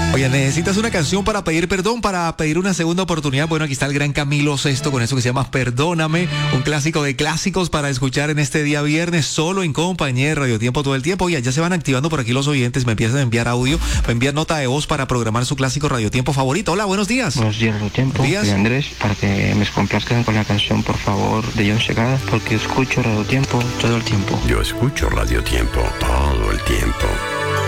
Oye, ¿necesitas una canción para pedir perdón, para pedir una segunda oportunidad? Bueno, aquí está el gran Camilo Sesto con eso que se llama Perdóname, un clásico de clásicos para escuchar en este día viernes, solo en compañía de Radio Tiempo todo el tiempo. Oye, ya se van activando por aquí los oyentes, me empiezan a enviar audio, me envían nota de voz para programar su clásico Radio Tiempo favorito. Hola, buenos días. Buenos días, Radio Tiempo. Soy Andrés, para que me complazcan con la canción, por favor, de John Segada, porque escucho Radio Tiempo todo el tiempo. Yo escucho Radio Tiempo todo el tiempo.